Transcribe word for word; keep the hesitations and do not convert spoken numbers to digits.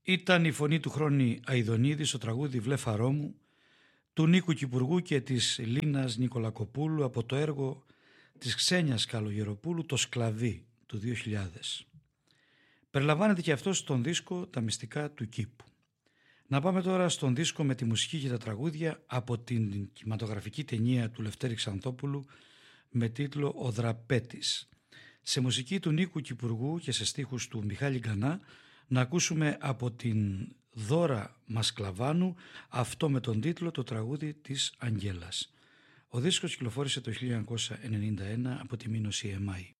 Ήταν η φωνή του Χρόνη Αηδονίδη στο τραγούδι «Βλέφαρό μου» του Νίκου Κυπουργού και της Λίνας Νικολακοπούλου από το έργο της Ξένιας Καλογεροπούλου «Το Σκλαβί» του δύο χιλιάδες. Περιλαμβάνεται και αυτό στον δίσκο «Τα μυστικά του κήπου». Να πάμε τώρα στον δίσκο με τη μουσική και τα τραγούδια από την κινηματογραφική ταινία του Λευτέρη Ξανθόπουλου με τίτλο «Ο Δραπέτης». Σε μουσική του Νίκου Κυπουργού και σε στίχους του Μιχάλη Γκανά να ακούσουμε από την Δώρα Μασκλαβάνου αυτό με τον τίτλο «Το τραγούδι της Αγγέλας». Ο δίσκος κυκλοφόρησε το χίλια εννιακόσια ενενήντα ένα από τη Μήνωση Εμάη.